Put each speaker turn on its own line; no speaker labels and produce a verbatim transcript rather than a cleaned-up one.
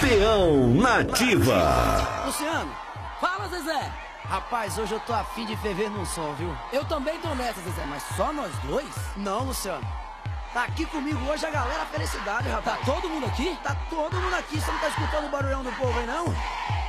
Peão Nativa.
Luciano, fala, Zezé.
Rapaz, hoje eu tô afim de ferver num som, viu?
Eu também tô nessa, Zezé, mas só nós dois?
Não, Luciano. Tá aqui comigo hoje a galera Felicidade, rapaz.
Tá todo mundo aqui?
Tá todo mundo aqui, você não tá escutando o barulhão do povo aí, não?